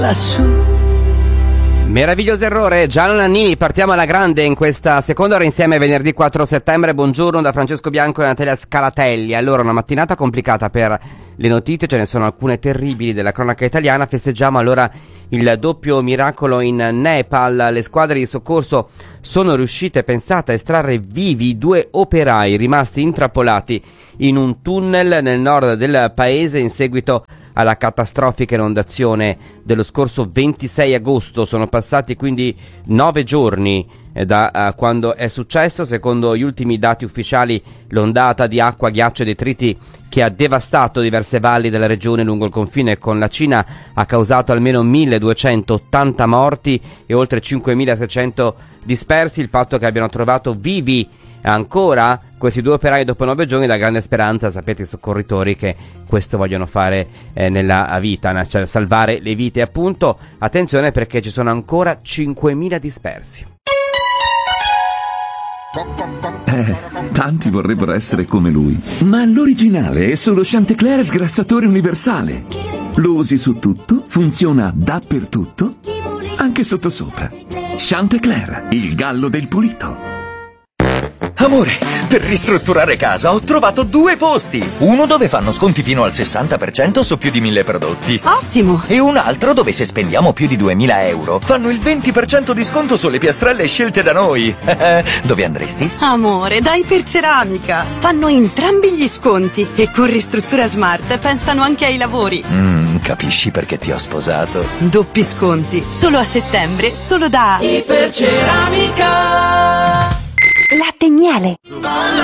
Meraviglioso errore, Gianni Nannini, partiamo alla grande in questa seconda ora insieme venerdì 4 settembre, buongiorno da Francesco Bianco e Natalia Scalatelli. Allora, una mattinata complicata per le notizie, ce ne sono alcune terribili della cronaca italiana, festeggiamo allora il doppio miracolo in Nepal, le squadre di soccorso sono riuscite, pensate, a estrarre vivi 2 operai rimasti intrappolati in un tunnel nel nord del paese in seguito alla catastrofica inondazione dello scorso 26 agosto. Sono passati quindi 9 giorni da quando è successo. Secondo gli ultimi dati ufficiali, l'ondata di acqua, ghiaccio e detriti che ha devastato diverse valli della regione lungo il confine con la Cina ha causato almeno 1280 morti e oltre 5600 dispersi. Il fatto che abbiano trovato vivi ancora questi 2 operai dopo 9 giorni dà grande speranza. Sapete, i soccorritori che questo vogliono fare nella vita, cioè salvare le vite appunto. Attenzione perché ci sono ancora 5000 dispersi. Tanti vorrebbero essere come lui, ma l'originale è solo Chantecler sgrassatore universale. Lo usi su tutto, funziona dappertutto, anche sottosopra. Chantecler, il gallo del pulito. Amore, per ristrutturare casa ho trovato 2 posti. Uno dove fanno sconti fino al 60% su più di 1000 prodotti. Ottimo! E un altro dove se spendiamo più di 2000 euro fanno il 20% di sconto sulle piastrelle scelte da noi. Dove andresti? Amore, da Iperceramica. Fanno entrambi gli sconti e con Ristruttura Smart pensano anche ai lavori. Capisci perché ti ho sposato? Doppi sconti, solo a settembre, solo da Iperceramica. Latte e miele.